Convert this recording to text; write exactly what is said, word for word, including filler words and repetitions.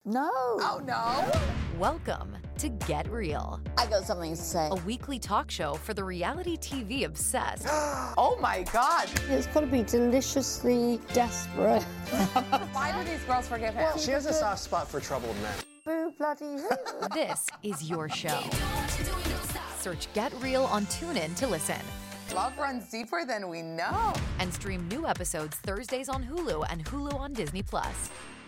No. Oh, no? Welcome to Get Real, I got something to say. a weekly talk show for the reality T V obsessed. Oh, my God. It's got to be deliciously desperate. Why do these girls forgive him? She has a soft spot for troubled men. Boo bloody who? This is your show. Search Get Real on TuneIn to listen. Love runs deeper than we know. And stream new episodes Thursdays on Hulu and Hulu on Disney Plus.